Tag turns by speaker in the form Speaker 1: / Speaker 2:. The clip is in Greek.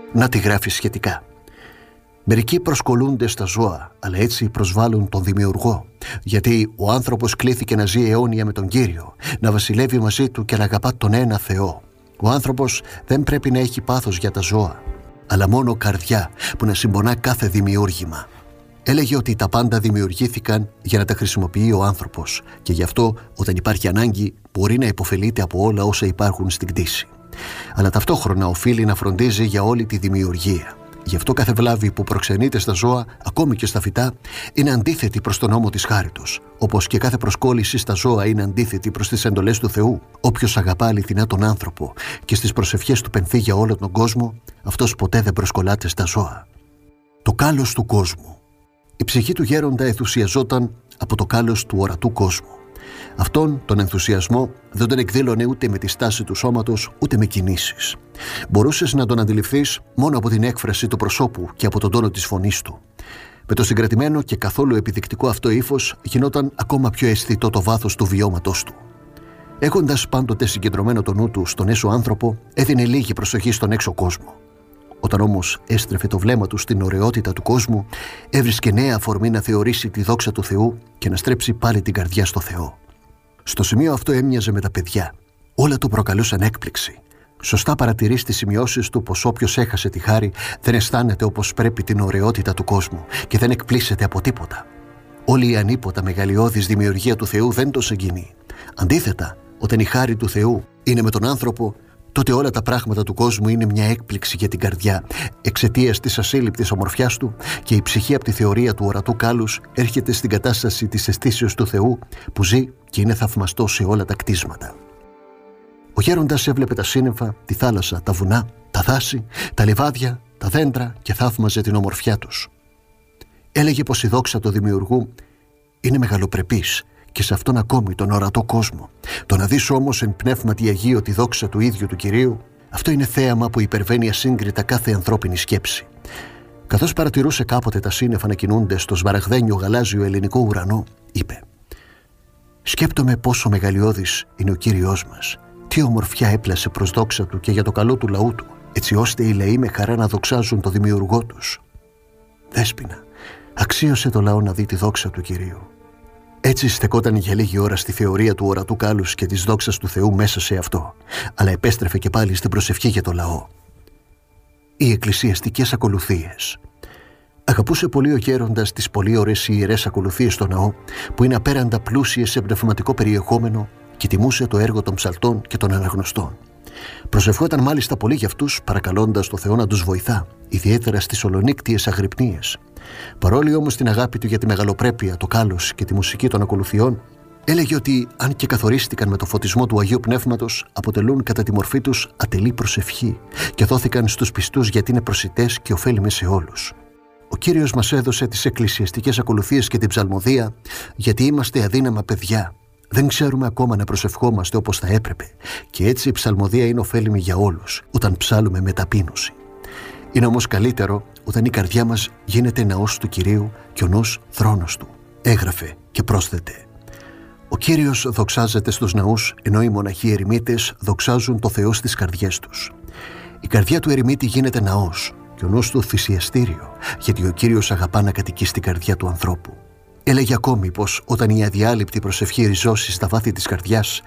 Speaker 1: Να τη γράφει σχετικά. Μερικοί προσκολούνται στα ζώα, αλλά έτσι προσβάλλουν τον Δημιουργό, γιατί ο άνθρωπος κλήθηκε να ζει αιώνια με τον Κύριο, να βασιλεύει μαζί του και να αγαπά τον ένα Θεό. Ο άνθρωπος δεν πρέπει να έχει πάθος για τα ζώα, αλλά μόνο καρδιά που να συμπονά κάθε δημιούργημα. Έλεγε ότι τα πάντα δημιουργήθηκαν για να τα χρησιμοποιεί ο άνθρωπος και γι' αυτό όταν υπάρχει ανάγκη μπορεί να υποφελείται από όλα όσα υπάρχουν στην κτήση. Αλλά ταυτόχρονα οφείλει να φροντίζει για όλη τη δημιουργία. Γι' αυτό κάθε βλάβη που προξενείται στα ζώα, ακόμη και στα φυτά, είναι αντίθετη προς τον νόμο της χάριτος. Όπως και κάθε προσκόλληση στα ζώα είναι αντίθετη προς τις εντολές του Θεού. Όποιος αγαπά αληθινά τον άνθρωπο και στις προσευχές του πενθεί για όλο τον κόσμο, αυτός ποτέ δεν προσκολάται στα ζώα. Το κάλος του κόσμου. Η ψυχή του γέροντα ενθουσιαζόταν από το κάλος του ορατού κόσμου. Αυτόν τον ενθουσιασμό δεν τον εκδήλωνε ούτε με τη στάση του σώματος, ούτε με κινήσεις. Μπορούσες να τον αντιληφθείς μόνο από την έκφραση του προσώπου και από τον τόνο της φωνής του. Με το συγκρατημένο και καθόλου επιδεικτικό αυτό ύφος γινόταν ακόμα πιο αισθητό το βάθος του βιώματός του. Έχοντας πάντοτε συγκεντρωμένο το νου του στον έσω άνθρωπο, έδινε λίγη προσοχή στον έξω κόσμο. Όταν όμως έστρεφε το βλέμμα του στην ωραιότητα του κόσμου, έβρισκε νέα αφορμή να θεωρήσει τη δόξα του Θεού και να στρέψει πάλι την καρδιά στο Θεό. Στο σημείο αυτό έμοιαζε με τα παιδιά. Όλα του προκαλούσαν έκπληξη. Σωστά παρατηρεί στις σημειώσεις του πως όποιος έχασε τη χάρη δεν αισθάνεται όπως πρέπει την ωραιότητα του κόσμου και δεν εκπλήσεται από τίποτα. Όλη η ανίποτα μεγαλειώδης δημιουργία του Θεού δεν το συγκινεί. Αντίθετα, όταν η χάρη του Θεού είναι με τον άνθρωπο, τότε όλα τα πράγματα του κόσμου είναι μια έκπληξη για την καρδιά εξαιτίας της ασύλληπτης ομορφιάς του και η ψυχή από τη θεωρία του ορατού κάλους έρχεται στην κατάσταση της αισθήσεως του Θεού που ζει και είναι θαυμαστό σε όλα τα κτίσματα. Ο γέροντας έβλεπε τα σύννεφα, τη θάλασσα, τα βουνά, τα δάση, τα λιβάδια, τα δέντρα και θαύμαζε την ομορφιά τους. Έλεγε πως η δόξα του Δημιουργού είναι μεγαλοπρεπής και σε αυτόν ακόμη τον ορατό κόσμο. Το να δεις όμως εν πνεύματι Αγίο τη δόξα του ίδιου του Κυρίου, αυτό είναι θέαμα που υπερβαίνει ασύγκριτα κάθε ανθρώπινη σκέψη. Καθώς παρατηρούσε κάποτε τα σύννεφα να κινούνται στο σμαραγδένιο γαλάζιο ελληνικό ουρανό, είπε: «Σκέπτομαι πόσο μεγαλειώδης είναι ο Κύριος μας. Τι ομορφιά έπλασε προς δόξα του και για το καλό του λαού του, έτσι ώστε οι λαοί με χαρά να δοξάζουν το Δημιουργό τους. Δέσποινα, αξίωσε το λαό να δει τη δόξα του Κυρίου». Έτσι στεκόταν για λίγη ώρα στη θεωρία του ορατού κάλους και της δόξας του Θεού μέσα σε αυτό, αλλά επέστρεφε και πάλι στην προσευχή για το λαό. Οι εκκλησιαστικές ακολουθίες. Αγαπούσε πολύ ο γέροντας τις πολύ ωραίες ιερές ακολουθίες στο ναό, που είναι απέραντα πλούσιες σε πνευματικό περιεχόμενο και τιμούσε το έργο των ψαλτών και των αναγνωστών. Προσευχόταν μάλιστα πολύ για αυτούς, παρακαλώντας το Θεό να τους βοηθά, ιδιαίτερα στις ολονύκτιες αγρυπνίες. Παρόλη όμως την αγάπη του για τη μεγαλοπρέπεια, το κάλος και τη μουσική των ακολουθιών, έλεγε ότι αν και καθορίστηκαν με το φωτισμό του Αγίου Πνεύματος, αποτελούν κατά τη μορφή τους ατελή προσευχή και δόθηκαν στους πιστούς γιατί είναι προσιτές και ωφέλιμες σε όλους. Ο Κύριος μας έδωσε τις εκκλησιαστικές ακολουθίες και την ψαλμοδία γιατί είμαστε αδύναμα παιδιά. Δεν ξέρουμε ακόμα να προσευχόμαστε όπως θα έπρεπε και έτσι η ψαλμοδία είναι ωφέλιμη για όλους όταν ψάλουμε με ταπείνωση. Είναι όμως καλύτερο όταν η καρδιά μας γίνεται ναός του Κυρίου και ο νους θρόνος του. Έγραφε και πρόσθετε: «Ο Κύριος δοξάζεται στους ναούς, ενώ οι μοναχοί ερημίτες δοξάζουν το Θεό στις καρδιές τους». Η καρδιά του ερημίτη γίνεται ναός και ο νους του θυσιαστήριο, γιατί ο Κύριος αγαπά να κατοικεί στην καρδιά του ανθρώπου. Έλεγε ακόμη πως όταν η αδιάλειπτη προσευχή ριζώσει στα βάθη της καρδιάς,